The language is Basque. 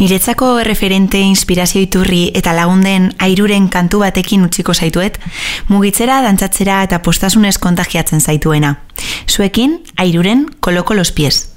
Niretzako referente, inspirazio iturri eta lagunden Airuren kantu batekin utziko zaituet, mugitzera, dantzatzera eta postasunez kontagiatzen zaituena. Zuekin, Airuren Koloko los pies.